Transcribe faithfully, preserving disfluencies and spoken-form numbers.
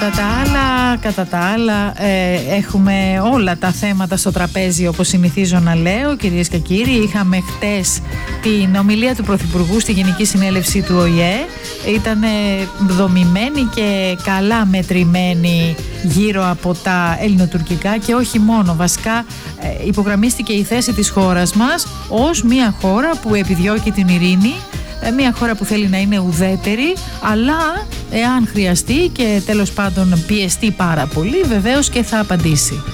Κατά τα άλλα, κατά τα άλλα ε, έχουμε όλα τα θέματα στο τραπέζι, όπως συνηθίζω να λέω, κυρίες και κύριοι. Είχαμε χτες την ομιλία του Πρωθυπουργού στη Γενική Συνέλευση του Ο Η Ε. Ήταν δομημένη και καλά μετρημένη γύρω από τα ελληνοτουρκικά και όχι μόνο. Βασικά ε, υπογραμμίστηκε η θέση της χώρας μας ως μια χώρα που επιδιώκει την ειρήνη, μια χώρα που θέλει να είναι ουδέτερη, αλλά εάν χρειαστεί και τέλος πάντων πιεστεί πάρα πολύ, βεβαίως και θα απαντήσει.